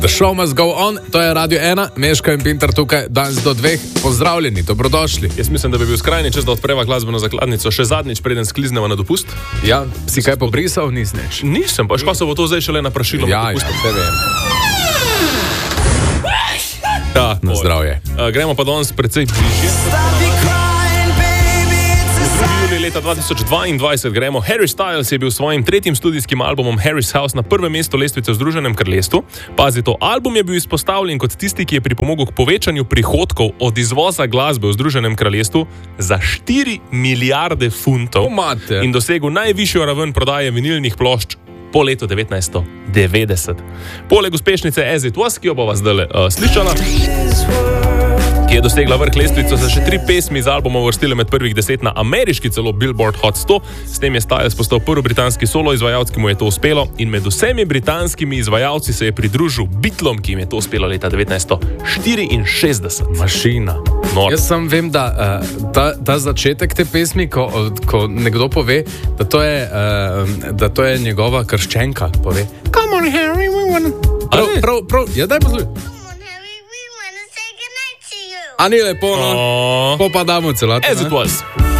The show must go on, to je Radio 1, Meško in Pintar tukaj, danes do 2, pozdravljeni, dobrodošli. Jaz mislim, da bi bil skrajni čas, da odpreva glasbeno zakladnico še zadnjič, preden sklizneva na dopust. Ja, si kaj pobrisal, nisneš? Nisem, pa ško se bo to zdaj šele naprašilo. Ja, te vem. Ja, na zdravje. Gremo pa danes precej bližje. Leta 2022 gremo. Harry Styles je bil s svojim tretjim studijskim albumom Harry's House na prvem mestu lestvice v Združenem kraljestvu. Pazi to, album je bil izpostavljen kot tisti, ki je pripomogel k povečanju prihodkov od izvoza glasbe v Združenem kraljestvu za 4 milijarde funtov in dosegel najvišjo raven prodaje vinilnih plošč po letu 1990. Poleg uspešnice As It Was, ki jo bova zdaj slišala, ki je dosegla vrh lestvico, za še 3 pesmi z albuma uvrstile med prvih 10 na ameriški celo Billboard Hot 100. S tem je Styles postal prvi britanski solo izvajalec, ki mu je to uspelo, in med vsemi britanskimi izvajalci se je pridružil Beatlom, ki jim je to uspelo leta 1964. Mašina. Jaz sam vem, da ta začetek te pesmi, ko nekdo pove, da to je njegova krščenka, pove Come on Harry, we wanna... Prav, ja daj poslušaj. A ni lepo, no? Pa damo celotno. As It Was.